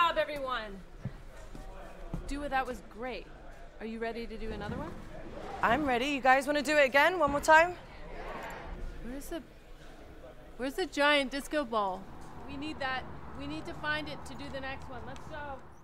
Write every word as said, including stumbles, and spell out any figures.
job, everyone. Dua, that was great. Are you ready to do another one? I'm ready. You guys want to do it again? One more time? Where's the... Where's the giant disco ball? We need that. We need to find it to do the next one. Let's go.